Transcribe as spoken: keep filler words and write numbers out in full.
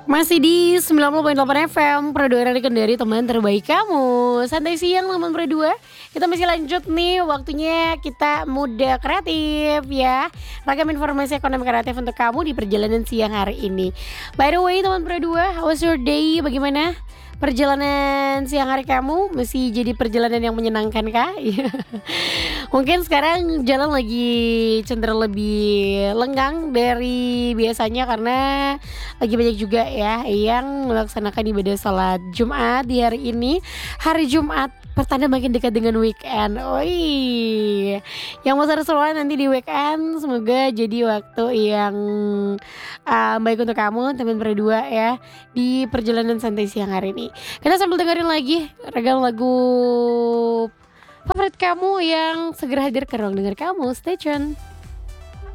Masih di sembilan puluh koma delapan F M, Pro dua Radio Kendari, teman terbaik kamu. Santai siang teman Pro dua. Kita masih lanjut nih, waktunya kita muda kreatif ya. Ragam informasi ekonomi kreatif untuk kamu di perjalanan siang hari ini. By the way teman Pro dua, how was your day? Bagaimana perjalanan siang hari kamu? Masih jadi perjalanan yang menyenangkan kah? Mungkin sekarang jalan lagi cenderung lebih lenggang dari biasanya karena lagi banyak juga ya yang melaksanakan ibadah salat Jumat di hari ini. Hari Jumat pertanda makin dekat dengan weekend. Oi, yang mau seru-seruan nanti di weekend semoga jadi waktu yang uh, baik untuk kamu teman berdua ya di perjalanan santai siang hari ini. Kita sambil dengerin lagi ragam lagu favorit kamu yang segera hadir ke ruang dengar kamu. Stay tune.